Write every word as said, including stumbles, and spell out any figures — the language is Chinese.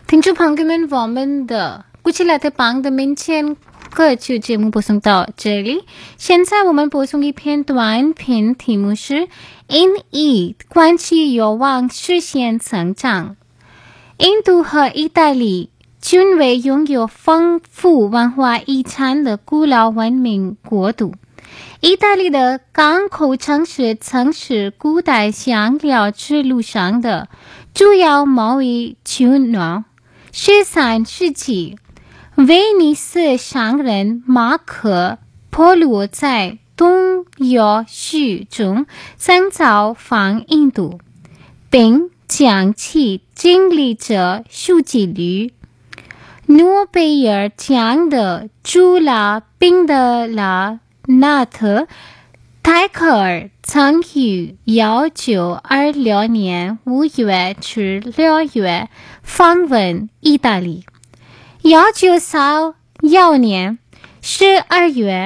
听众朋友们，我们的古奇拉特邦的民间歌曲节目播送到这里。现在我们播送一篇短篇，题目是因义关系有望实现成长。印度和意大利均为拥有丰富文化遗产的古老文明国度。意大利的港口城市曾是古代香料之路上的主要贸易区呢。十三世纪，威尼斯商人马可·波罗在东亚书中曾造访印度，并将其经历者书记里诺贝尔奖的朱拉宾德拉纳特泰克尔曾于一九二六年五月至六月访问意大利。一九三一年十二月